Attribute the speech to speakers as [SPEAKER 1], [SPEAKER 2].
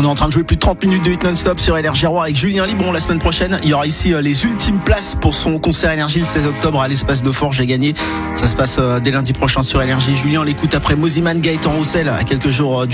[SPEAKER 1] On est en train de jouer plus de 30 minutes de hit non-stop sur Énergie Roi avec Julien Libon. La semaine prochaine, il y aura ici les ultimes places pour son concert Énergie le 16 octobre à l'espace de Forges. J'ai gagné. Ça se passe dès lundi prochain sur Énergie. Julien, on l'écoute après Moziman, Gaëtan Roussel à quelques jours du